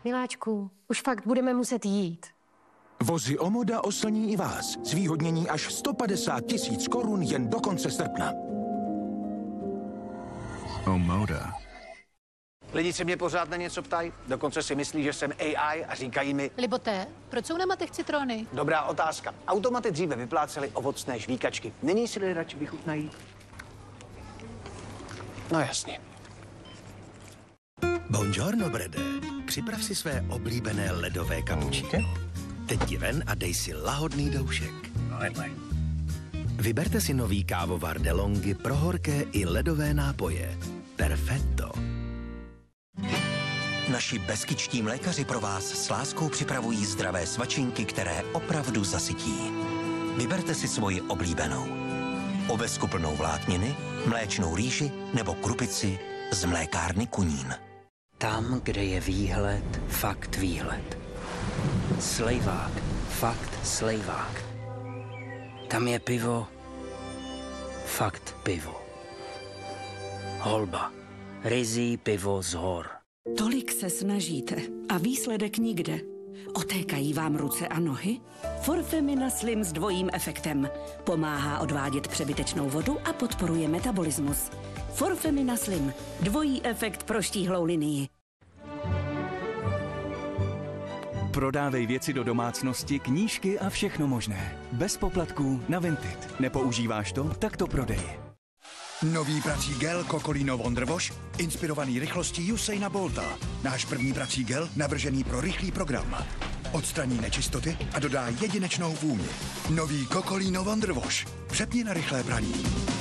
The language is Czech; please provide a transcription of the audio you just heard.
Miláčku, už fakt budeme muset jít. Vozy Omoda oslní i vás. Zvýhodnění až 150 000 korun jen do konce srpna. Omoda. Lidi se mě pořád na něco ptají, dokonce si myslí, že jsem AI a říkají mi... Liboté, proč jsou na matech citrony? Dobrá otázka. Automaty dříve vyplácely ovocné žvíkačky. Není si radši vychutnají? No jasně. Buongiorno, Brede. Připrav si své oblíbené ledové kapučíno. Teď ti ven a dej si lahodný doušek. Vyberte si nový kávovar DeLonghi pro horké i ledové nápoje. Perfetto. Naši beskičtí mlékaři pro vás s láskou připravují zdravé svačinky, které opravdu zasytí. Vyberte si svoji oblíbenou. Ovesku plnou vlákniny, mléčnou rýži nebo krupici z mlékárny Kunín. Tam, kde je výhled, fakt výhled. Slejvák, fakt slejvák. Tam je pivo, fakt pivo. Holba, ryzí pivo z hor. Tolik se snažíte a výsledek nikde. Otékají vám ruce a nohy? Forfemina Slim s dvojím efektem. Pomáhá odvádět přebytečnou vodu a podporuje metabolismus. Forfemina Slim. Dvojí efekt pro štíhlou linii. Prodávej věci do domácnosti, knížky a všechno možné. Bez poplatků na Vinted. Nepoužíváš to? Tak to prodej. Nový prací gel Cocolino Wonder Wash, inspirovaný rychlostí Usaina Bolta. Náš první prací gel, navržený pro rychlý program. Odstraní nečistoty a dodá jedinečnou vůni. Nový Cocolino Wonder Wash. Přepni na rychlé praní.